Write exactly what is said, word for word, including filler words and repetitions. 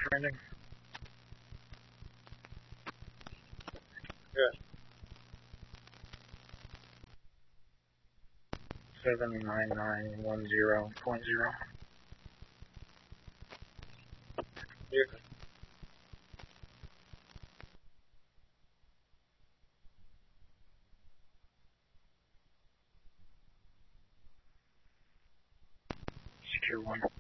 trending? Yeah. Seven nine nine one zero point zero. Yeah. Secure one.